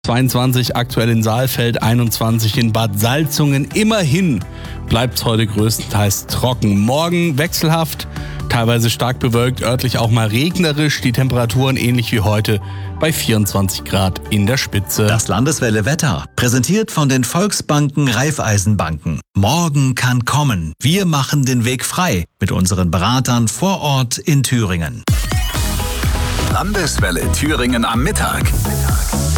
22 aktuell in Saalfeld, 21 in Bad Salzungen. Immerhin bleibt es heute größtenteils trocken. Morgen wechselhaft, teilweise stark bewölkt, örtlich auch mal regnerisch. Die Temperaturen ähnlich wie heute bei 24 Grad in der Spitze. Das Landeswelle Wetter, präsentiert von den Volksbanken Raiffeisenbanken. Morgen kann kommen. Wir machen den Weg frei mit unseren Beratern vor Ort in Thüringen. Landeswelle Thüringen am Mittag.